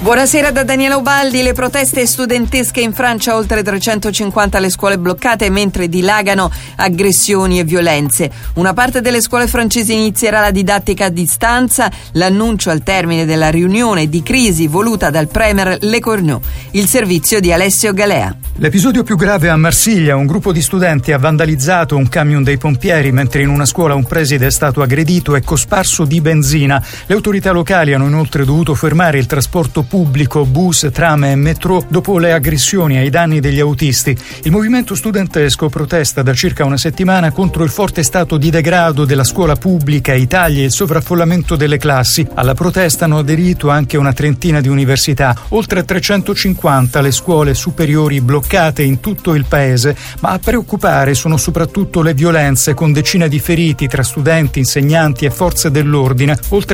Buonasera da Daniela Ubaldi. Le proteste studentesche in Francia, oltre 350 le scuole bloccate mentre dilagano aggressioni e violenze. Una parte delle scuole francesi inizierà la didattica a distanza, l'annuncio al termine della riunione di crisi voluta dal premier Lecornu. Il servizio di Alessio Galea. L'episodio più grave a Marsiglia: un gruppo di studenti ha vandalizzato un camion dei pompieri mentre in una scuola un preside è stato aggredito e cosparso di benzina. Le autorità locali hanno inoltre dovuto fermare il trasporto pubblico, bus, tram e metro dopo le aggressioni ai danni degli autisti. Il movimento studentesco protesta da circa una settimana contro il forte stato di degrado della scuola pubblica, i tagli e il sovraffollamento delle classi. Alla protesta hanno aderito anche una trentina di università, oltre 350 le scuole superiori bloccate in tutto il paese, ma a preoccupare sono soprattutto le violenze, con decine di feriti tra studenti, insegnanti e forze dell'ordine, oltre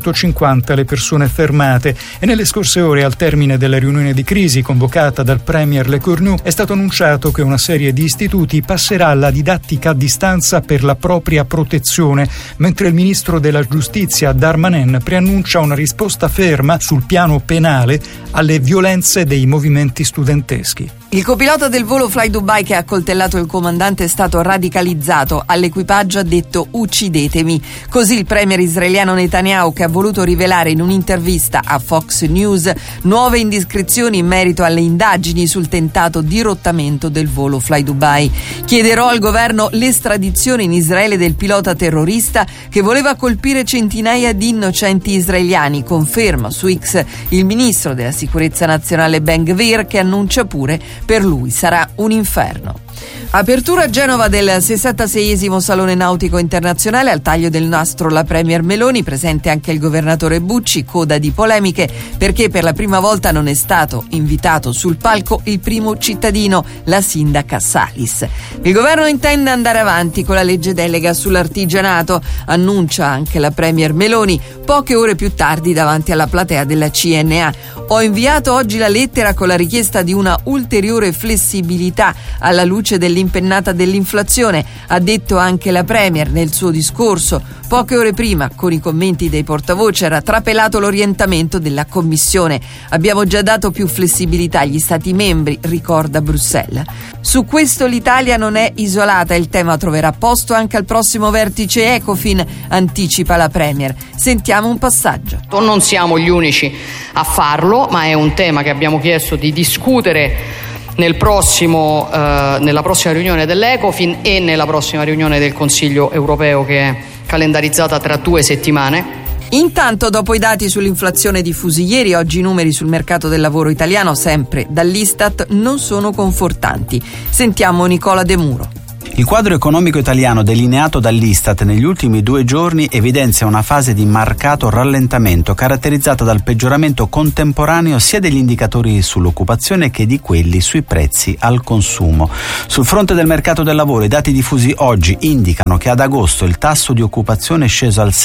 650 le persone fermate. E nelle scorse ore, al termine della riunione di crisi convocata dal premier Lecornu, è stato annunciato che una serie di istituti passerà alla didattica a distanza per la propria protezione, mentre il ministro della giustizia Darmanin preannuncia una risposta ferma sul piano penale alle violenze dei movimenti studenteschi. Il copilota del volo Fly Dubai che ha accoltellato il comandante è stato radicalizzato. All'equipaggio ha detto "uccidetemi". Così il premier israeliano Netanyahu, che ha voluto rivelare in un'intervista a Fox News nuove indiscrezioni in merito alle indagini sul tentato dirottamento del volo Fly Dubai. Chiederò al governo l'estradizione in Israele del pilota terrorista che voleva colpire centinaia di innocenti israeliani, conferma su X il ministro della sicurezza nazionale Ben-Gvir, che annuncia pure per lui sarà un inferno. Apertura a Genova del 66esimo Salone Nautico Internazionale, al taglio del nastro la premier Meloni, presente anche il governatore Bucci, coda di polemiche perché per la prima volta non è stato invitato sul palco il primo cittadino, la sindaca Salis. Il governo intende andare avanti con la legge delega sull'artigianato, annuncia anche la premier Meloni poche ore più tardi davanti alla platea della CNA. Ho inviato oggi la lettera con la richiesta di una ulteriore flessibilità alla luce dell'impennata dell'inflazione, ha detto anche la premier nel suo discorso. Poche ore prima, con i commenti dei portavoce, era trapelato l'orientamento della Commissione. Abbiamo già dato più flessibilità agli Stati membri, ricorda Bruxelles. Su questo l'Italia non è isolata, il tema troverà posto anche al prossimo vertice Ecofin, anticipa la premier. Sentiamo un passaggio. Non siamo gli unici a farlo, ma è un tema che abbiamo chiesto di discutere nella prossima riunione dell'Ecofin e nella prossima riunione del Consiglio europeo, che è calendarizzata tra 2 settimane. Intanto, dopo i dati sull'inflazione diffusi ieri, oggi i numeri sul mercato del lavoro italiano, sempre dall'Istat, non sono confortanti. Sentiamo Nicola De Muro. Il quadro economico italiano delineato dall'Istat negli ultimi 2 giorni evidenzia una fase di marcato rallentamento caratterizzata dal peggioramento contemporaneo sia degli indicatori sull'occupazione che di quelli sui prezzi al consumo. Sul fronte del mercato del lavoro, i dati diffusi oggi indicano che ad agosto il tasso di occupazione è sceso al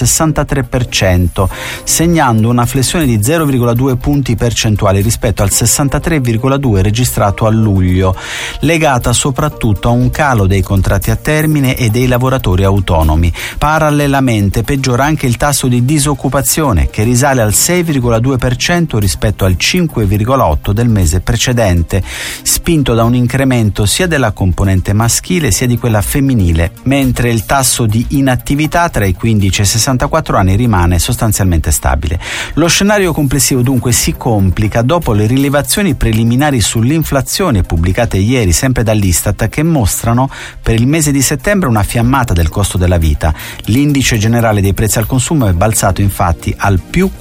63%, segnando una flessione di 0,2 punti percentuali rispetto al 63,2 registrato a luglio, legata soprattutto a un calo dei contratti a termine e dei lavoratori autonomi. Parallelamente peggiora anche il tasso di disoccupazione, che risale al 6,2% rispetto al 5,8% del mese precedente, spinto da un incremento sia della componente maschile sia di quella femminile, mentre il tasso di inattività tra i 15 e i 64 anni rimane sostanzialmente stabile. Lo scenario complessivo dunque si complica dopo le rilevazioni preliminari sull'inflazione pubblicate ieri sempre dall'Istat, che mostrano per il mese di settembre una fiammata del costo della vita. L'indice generale dei prezzi al consumo è balzato infatti al più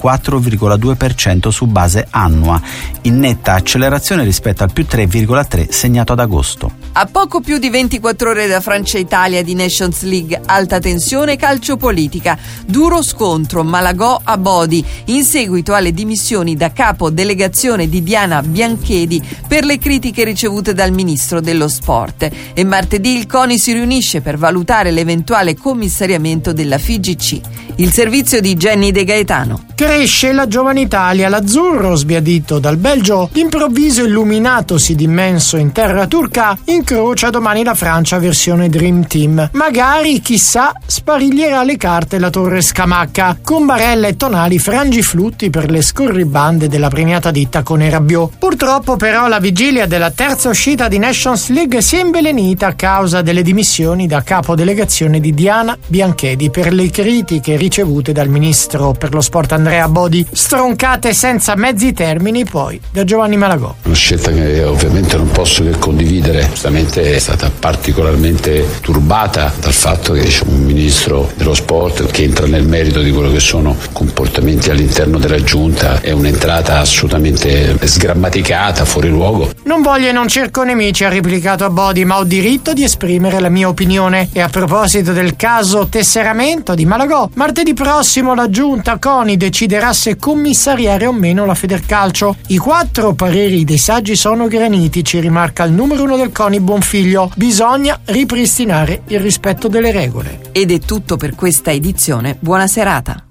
4,2% su base annua, in netta accelerazione rispetto al più 3,3% segnato ad agosto. A poco più di 24 ore da Francia-Italia di Nations League, alta tensione calciopolitica, duro scontro Malagò a Bodi in seguito alle dimissioni da capo delegazione di Diana Bianchedi per le critiche ricevute dal ministro dello sport. E martedì il CONI si riunisce per valutare l'eventuale commissariamento della FIGC. Il servizio di Jenny De Gaetano. Cresce la giovane Italia, l'azzurro sbiadito dal Belgio, d'improvviso illuminatosi d'immenso in terra turca, incrocia domani la Francia versione Dream Team. Magari, chissà, spariglierà le carte la torre Scamacca, con barella e tonali frangiflutti per le scorribande della premiata ditta Cone Rabiot. Purtroppo però la vigilia della terza uscita di Nations League si è invelenita a causa delle dimissioni da capo delegazione di Diana Bianchedi per le critiche ricevute dal ministro per lo sport Andrea Bodi, stroncate senza mezzi termini poi da Giovanni Malagò. Una scelta che ovviamente non posso che condividere, giustamente è stata particolarmente turbata dal fatto che un ministro dello sport che entra nel merito di quello che sono comportamenti all'interno della giunta è un'entrata assolutamente sgrammaticata, fuori luogo. Non voglio e non cerco nemici, ha replicato a Bodi, ma ho diritto di esprimere la mia opinione. E a proposito del caso tesseramento di Malagò, martedì prossimo la giunta CONI deciderà se commissariare o meno la Federcalcio. I 4 pareri dei saggi sono granitici, rimarca il numero 1 del CONI Bonfiglio. Bisogna ripristinare il rispetto delle regole. Ed è tutto per questa edizione. Buona serata.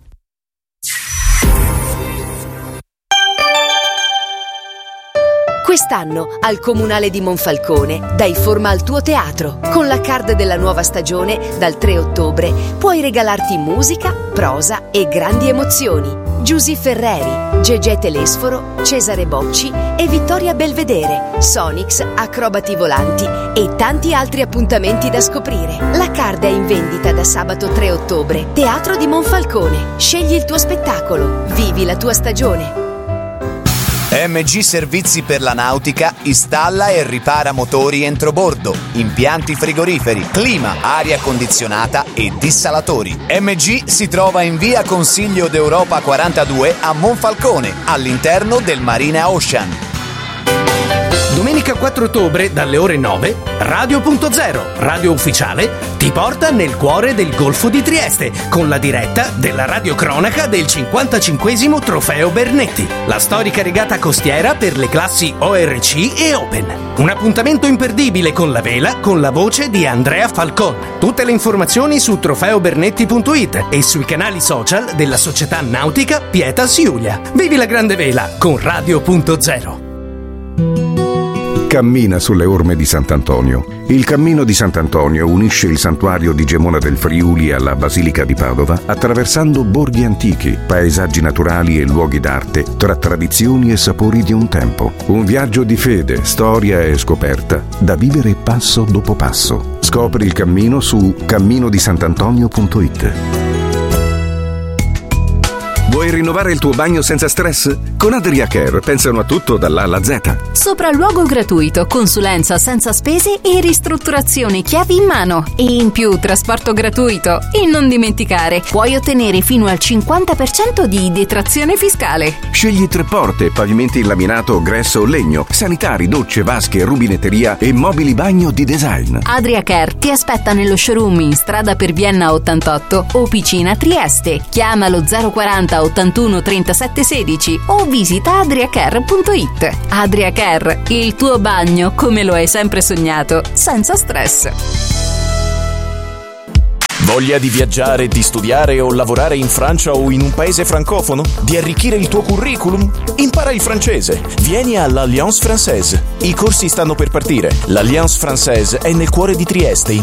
Quest'anno al Comunale di Monfalcone dai forma al tuo teatro. Con la card della nuova stagione dal 3 ottobre puoi regalarti musica, prosa e grandi emozioni. Giusy Ferreri, Gegè Telesforo, Cesare Bocci e Vittoria Belvedere, Sonix, Acrobati Volanti e tanti altri appuntamenti da scoprire. La card è in vendita da sabato 3 ottobre. Teatro di Monfalcone. Scegli il tuo spettacolo. Vivi la tua stagione. MG Servizi per la Nautica installa e ripara motori entrobordo, impianti frigoriferi, clima, aria condizionata e dissalatori. MG si trova in via Consiglio d'Europa 42 a Monfalcone, all'interno del Marina Ocean. Domenica 4 ottobre dalle ore 9, Radio.0, radio ufficiale, ti porta nel cuore del Golfo di Trieste con la diretta della radiocronaca del 55esimo Trofeo Bernetti, la storica regata costiera per le classi ORC e Open. Un appuntamento imperdibile con la vela con la voce di Andrea Falcon. Tutte le informazioni su trofeobernetti.it e sui canali social della società nautica Pietas Iulia. Vivi la grande vela con Radio.0. Cammina sulle orme di Sant'Antonio. Il cammino di Sant'Antonio unisce il santuario di Gemona del Friuli alla Basilica di Padova, attraversando borghi antichi, paesaggi naturali e luoghi d'arte, tra tradizioni e sapori di un tempo. Un viaggio di fede, storia e scoperta, da vivere passo dopo passo. Scopri il cammino su camminodisantantonio.it. Vuoi rinnovare il tuo bagno senza stress? Con Adria Care pensano a tutto dall'A alla Z. Sopralluogo gratuito, consulenza senza spese e ristrutturazioni chiavi in mano. E in più trasporto gratuito. E non dimenticare, puoi ottenere fino al 50% di detrazione fiscale. Scegli 3 porte, pavimenti in laminato, gresso o legno, sanitari, docce, vasche, rubinetteria e mobili bagno di design. Adria Care ti aspetta nello showroom in strada per Vienna 88 o Picina Trieste. Chiamalo 040 81 37 16 o visita adriacare.it. Adria Care, il tuo bagno come lo hai sempre sognato, senza stress. Voglia di viaggiare, di studiare o lavorare in Francia o in un paese francofono? Di arricchire il tuo curriculum? Impara il francese. Vieni all'Alliance Française. I corsi stanno per partire. L'Alliance Française è nel cuore di Trieste,